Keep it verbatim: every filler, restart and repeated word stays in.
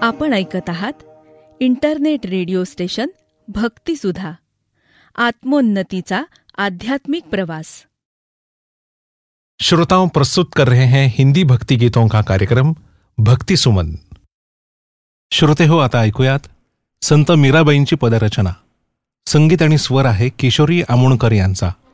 आपण ऐकत आहात इंटरनेट रेडिओ स्टेशन भक्तिसुधा, आत्मोन्नतीचा आध्यात्मिक प्रवास। श्रोताओं, प्रस्तुत कर रहे हैं हिंदी भक्ति गीतों का कार्यक्रम भक्ति सुमन। श्रोते हो, आता ऐकूयात संत मीराबाईंची पदरचना। संगीत आणि स्वर आहे किशोरी आमोणकर यांचा।